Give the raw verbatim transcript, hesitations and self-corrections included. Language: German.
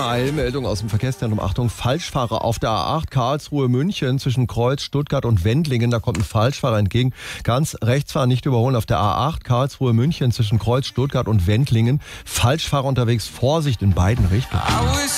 Eilmeldung aus dem Verkehrszentrum. Achtung, Falschfahrer auf der A acht Karlsruhe-München zwischen Kreuz, Stuttgart und Wendlingen. Da kommt ein Falschfahrer entgegen. Ganz rechts fahren, nicht überholen. Auf der A acht Karlsruhe-München zwischen Kreuz, Stuttgart und Wendlingen. Falschfahrer unterwegs. Vorsicht in beiden Richtungen.